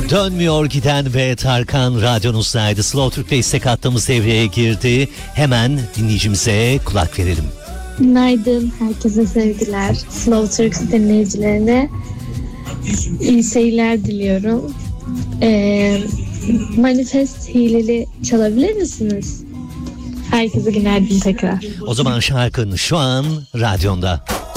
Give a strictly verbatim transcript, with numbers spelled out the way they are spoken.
Dönmüyor giden ve Tarkan radyonuzdaydı. Slow Türk'te istek hattımız devreye girdi. Hemen dinleyicimize kulak verelim. Günaydın, herkese sevgiler. Slow Türk dinleyicilerine iyi seyirler diliyorum. Ee, Manifest Hileli çalabilir misiniz? Herkese günaydın tekrar. O zaman şarkın şu an radyonda.